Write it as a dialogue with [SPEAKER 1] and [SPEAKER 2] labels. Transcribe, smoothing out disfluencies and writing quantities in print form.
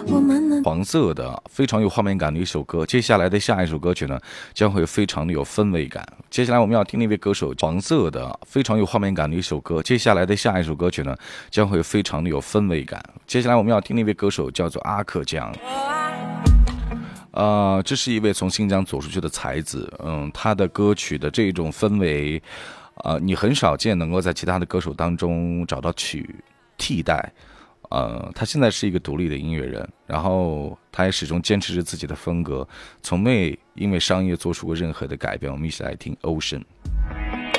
[SPEAKER 1] 黄色的非常有画面感的一首歌。接下来的下一首歌曲呢，将会非常的有氛围感。接下来我们要听的一位歌手，黄色的非常有画面感的一首歌。接下来的下一首歌曲呢，将会非常的有氛围感。接下来我们要听的一位歌手叫做阿克江。这是一位从新疆走出去的才子，他的歌曲的这种氛围，你很少见能够在其他的歌手当中找到替代。他现在是一个独立的音乐人，然后他也始终坚持着自己的风格，从未因为商业做出过任何的改变。我们一起来听 Ocean。